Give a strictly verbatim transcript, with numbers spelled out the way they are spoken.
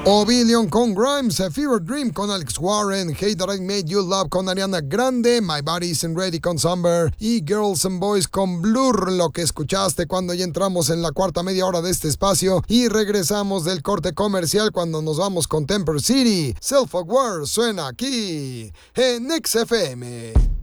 Oblivion con Grimes, A Fever Dream con Alex Warren, Hate That I Made You Love con Ariana Grande, My Body Isn't Ready con Summer y Girls and Boys con Blur, lo que escuchaste cuando ya entramos en la cuarta media hora de este espacio y regresamos del corte comercial cuando nos vamos con Temper City. Self Aware suena aquí en X F M.